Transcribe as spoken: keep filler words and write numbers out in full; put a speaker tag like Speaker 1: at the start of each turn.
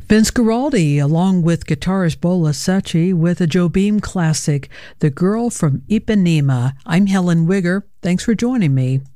Speaker 1: Vince Guaraldi, along with guitarist Bola Secchi, with a Joe Beam classic, The Girl from Ipanema. I'm Helen Wigger. Thanks for joining me.